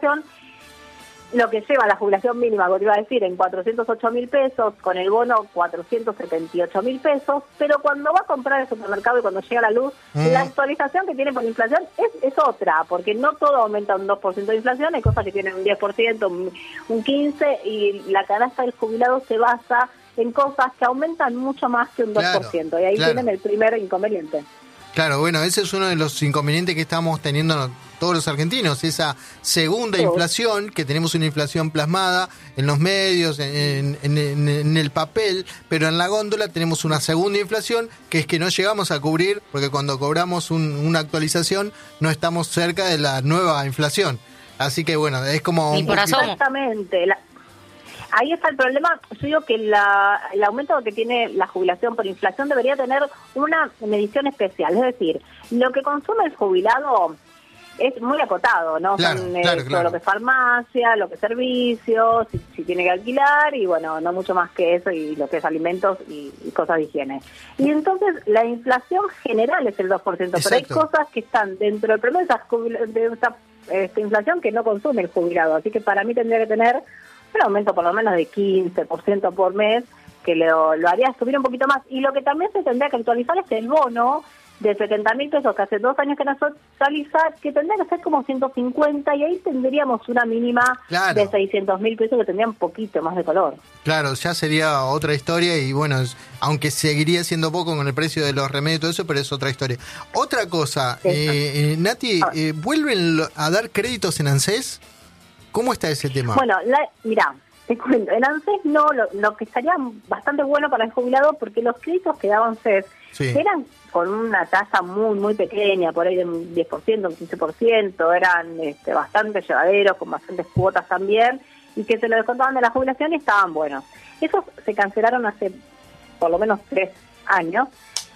jubilación, lo que lleva la jubilación mínima, como te iba a decir, en 408.000 pesos, con el bono 478.000 pesos, pero cuando va a comprar el supermercado y cuando llega la luz, la actualización que tiene por inflación es otra, porque no todo aumenta un 2% de inflación, hay cosas que tienen un 10%, un 15%, y la canasta del jubilado se basa en cosas que aumentan mucho más que un 2%, y ahí tienen el primer inconveniente. Claro, bueno, ese es uno de los inconvenientes que estamos teniendo todos los argentinos, esa segunda inflación, que tenemos una inflación plasmada en los medios, en el papel, pero en la góndola tenemos una segunda inflación, que es que no llegamos a cubrir, porque cuando cobramos una actualización no estamos cerca de la nueva inflación. Así que bueno, es como... Exactamente, ahí está el problema. Yo digo que el aumento que tiene la jubilación por inflación debería tener una medición especial. Es decir, lo que consume el jubilado es muy acotado, ¿no? Claro, Son claro. lo que es farmacia, lo que es servicios, si tiene que alquilar, y bueno, no mucho más que eso, y lo que es alimentos y cosas de higiene. Y entonces la inflación general es el 2%, Exacto. pero hay cosas que están dentro del problema de esta inflación que no consume el jubilado. Así que para mí tendría que tener un aumento por lo menos de 15% por mes, que lo haría subir un poquito más. Y lo que también se tendría que actualizar es el bono de 70.000 pesos, que hace 2 años que no se actualiza, que tendría que ser como 150, y ahí tendríamos una mínima de 600.000 pesos, que tendría un poquito más de color. Claro, ya sería otra historia, y bueno, aunque seguiría siendo poco con el precio de los remedios y todo eso, pero es otra historia. Otra cosa, Nati, ¿vuelven a dar créditos en ANSES? ¿Cómo está ese tema? Bueno, mirá, te cuento, en ANSES no, lo que estaría bastante bueno para el jubilado, porque los créditos que daban ANSES eran con una tasa muy, muy pequeña, por ahí de un 10%, un 15%, eran bastante llevaderos, con bastantes cuotas también, y que se lo descontaban de la jubilación y estaban buenos. Esos se cancelaron hace por lo menos 3 años,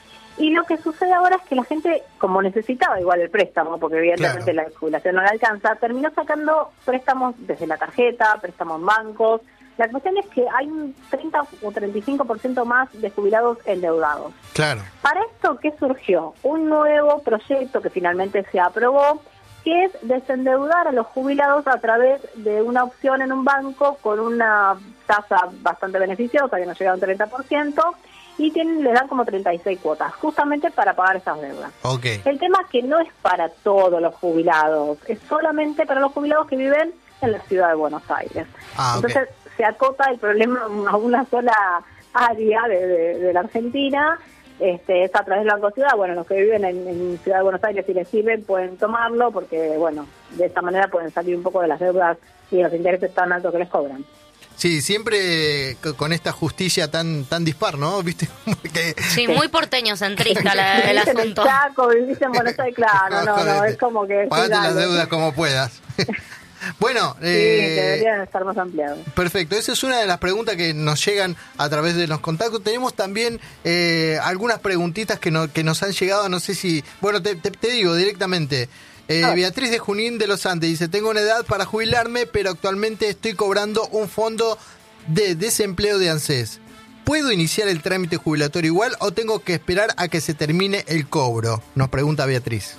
y lo que sucede ahora es que la gente, como necesitaba igual el préstamo, porque evidentemente la jubilación no le alcanza, terminó sacando préstamos desde la tarjeta, préstamos en bancos. La cuestión es que hay un 30 o 35% más de jubilados endeudados. Claro. Para esto, ¿qué surgió? Un nuevo proyecto que finalmente se aprobó, que es desendeudar a los jubilados a través de una opción en un banco con una tasa bastante beneficiosa, que no llega a un 30%, y le dan como 36 cuotas, justamente para pagar esas deudas. Okay. El tema es que no es para todos los jubilados, es solamente para los jubilados que viven en la ciudad de Buenos Aires. Entonces se acota el problema a una sola área de la Argentina, es a través del Banco Ciudad. Bueno, los que viven en Ciudad de Buenos Aires, si les sirven, pueden tomarlo, porque bueno, de esta manera pueden salir un poco de las deudas y de los intereses tan altos que les cobran. Sí, siempre con esta justicia tan dispar, ¿no? ¿Viste? Sí, muy porteño-centrista el asunto. En el Chaco, vivís en Buenos Aires, claro, no, es como que... Pagate las deudas como puedas. Bueno, sí, deberían estar más ampliados. Perfecto, esa es una de las preguntas que nos llegan a través de los contactos. Tenemos también algunas preguntitas que nos han llegado, no sé si... Bueno, te digo directamente... Beatriz de Junín de los Andes dice: tengo una edad para jubilarme, pero actualmente estoy cobrando un fondo de desempleo de ANSES. ¿Puedo iniciar el trámite jubilatorio igual o tengo que esperar a que se termine el cobro? Nos pregunta Beatriz.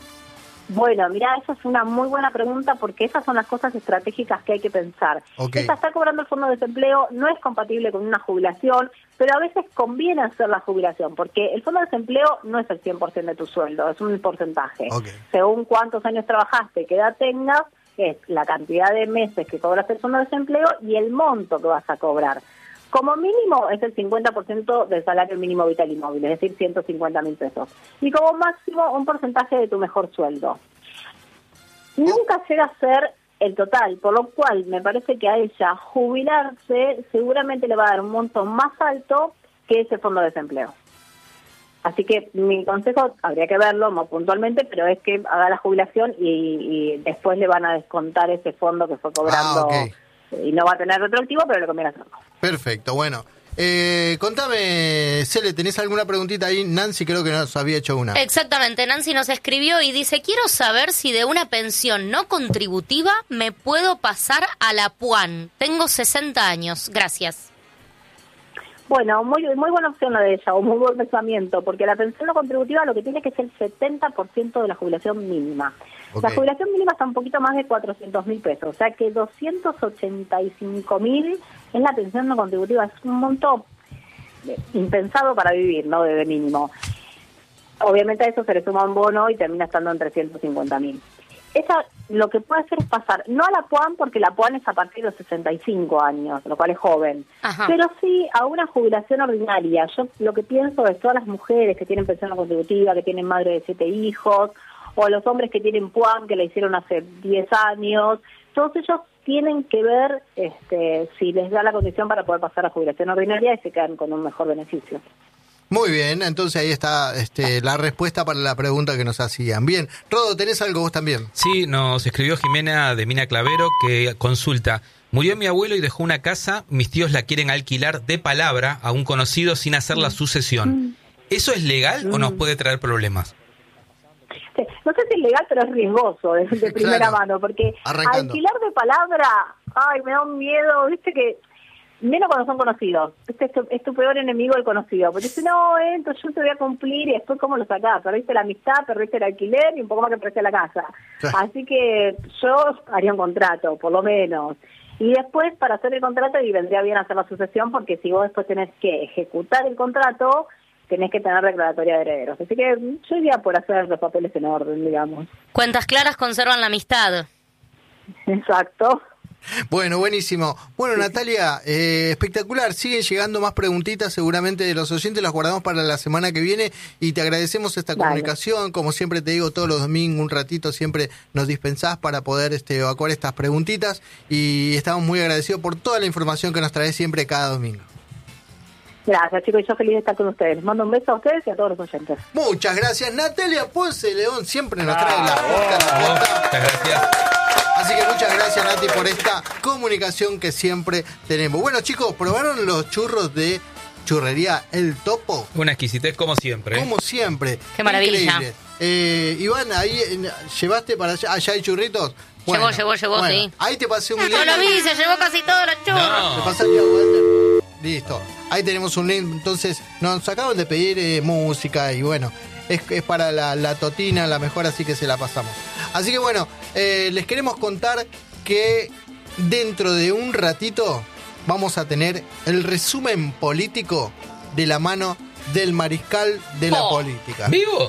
Bueno, mirá, esa es una muy buena pregunta, porque esas son las cosas estratégicas que hay que pensar. Ella está cobrando el fondo de desempleo, no es compatible con una jubilación, pero a veces conviene hacer la jubilación, porque el fondo de desempleo no es el 100% de tu sueldo, es un porcentaje. Según cuántos años trabajaste, qué edad tengas, es la cantidad de meses que cobras el fondo de desempleo y el monto que vas a cobrar. Como mínimo es el 50% del salario mínimo vital y móvil, es decir, 150.000 pesos. Y como máximo un porcentaje de tu mejor sueldo. Nunca llega a ser el total, por lo cual me parece que a ella jubilarse seguramente le va a dar un monto más alto que ese fondo de desempleo. Así que mi consejo, habría que verlo más puntualmente, pero es que haga la jubilación y después le van a descontar ese fondo que fue cobrando. Y no va a tener retroactivo, pero le conviene hacerlo. Perfecto, bueno. Contame, Cele, ¿tenés alguna preguntita ahí? Nancy creo que nos había hecho una. Exactamente, Nancy nos escribió y dice: quiero saber si de una pensión no contributiva me puedo pasar a la PUAN. Tengo 60 años, gracias. Bueno, muy buena opción la de ella, o muy buen pensamiento, porque la pensión no contributiva lo que tiene que ser el 70% de la jubilación mínima. La jubilación mínima está un poquito más de 400.000 pesos, o sea que 285.000 es la pensión no contributiva, es un monto impensado para vivir, ¿no? De mínimo. Obviamente a eso se le suma un bono y termina estando en 350.000. Esa lo que puede hacer es pasar, no a la PUAN, porque la PUAN es a partir de los 65 años, lo cual es joven, pero sí a una jubilación ordinaria. Yo lo que pienso es todas las mujeres que tienen pensión no contributiva, que tienen madre de 7 hijos, o los hombres que tienen PUAN, que la hicieron hace 10 años, todos ellos tienen que ver si les da la condición para poder pasar a jubilación ordinaria y se quedan con un mejor beneficio. Muy bien, entonces ahí está la respuesta para la pregunta que nos hacían. Bien, Rodo, ¿tenés algo vos también? Sí, nos escribió Jimena de Mina Clavero, que consulta: murió mi abuelo y dejó una casa, mis tíos la quieren alquilar de palabra a un conocido sin hacer la sucesión. ¿Eso es legal o nos puede traer problemas? No sé si es legal, pero es riesgoso de primera mano, porque alquilar de palabra, me da un miedo, viste que... Menos cuando son conocidos. Es tu peor enemigo el conocido. Porque dice, no, entonces yo te voy a cumplir y después ¿cómo lo sacás? Perdiste la amistad, perdiste el alquiler y un poco más que perdiste la casa. Así que yo haría un contrato, por lo menos. Y después, para hacer el contrato, y vendría bien hacer la sucesión, porque si vos después tenés que ejecutar el contrato, tenés que tener declaratoria de herederos. Así que yo iría por hacer los papeles en orden, digamos. Cuentas claras conservan la amistad. Exacto. Bueno, buenísimo. Bueno, Natalia, espectacular. Siguen llegando más preguntitas seguramente de los oyentes. Las guardamos para la semana que viene y te agradecemos esta comunicación. Como siempre te digo, todos los domingos un ratito siempre nos dispensás para poder evacuar estas preguntitas y estamos muy agradecidos por toda la información que nos traes siempre cada domingo. Gracias, chicos, y yo feliz de estar con ustedes. Les mando un beso a ustedes y a todos los oyentes. Muchas gracias. Natalia Ponce León siempre nos trae la posta. Muchas gracias. Así que muchas gracias, Nati, por esta comunicación que siempre tenemos. Bueno, chicos, ¿probaron los churros de Churrería El Topo? Una exquisitez como siempre. Como siempre. Qué maravilla. Iván, ahí llevaste para allá. ¿Allá hay churritos? Bueno, llevó, sí. Ahí te pasé un link. No lo vi, se llevó casi todos los churros. No. ¿Te pasaste a Walter? Listo. Ahí tenemos un link. Entonces, nos acaban de pedir música y bueno, es para la totina, la mejor, así que se la pasamos. Así que bueno, les queremos contar que dentro de un ratito vamos a tener el resumen político de la mano del mariscal de la política. ¿Vivo?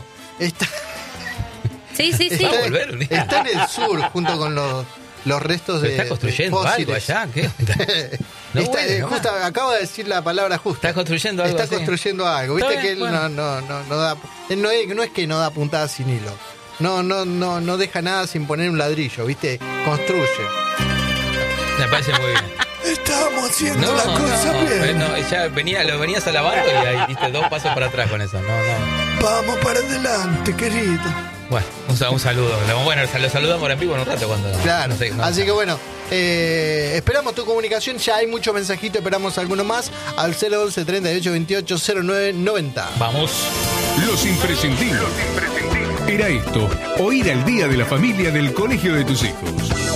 Sí. Está en el sur junto con los restos de... ¿Está construyendo algo allá? ¿Qué? Justo acabo de decir la palabra justa. ¿Está construyendo algo? Está construyendo algo. Viste bien, que él no da... Él no es que no da puntadas sin hilo. No deja nada sin poner un ladrillo, ¿viste? Construye. Me parece muy bien. Estamos haciendo la cosa bien. Ya lo venías alabando y ahí diste 2 pasos para atrás con eso. No. Vamos para adelante, querido. Bueno, un saludo. Bueno, lo saludamos en vivo en un rato cuando... Claro, no sé, así que bueno, esperamos tu comunicación. Ya hay muchos mensajitos, esperamos alguno más al 011 38 28 09 90. Vamos. Los imprescindibles. Era esto, oír al día de la familia del colegio de tus hijos.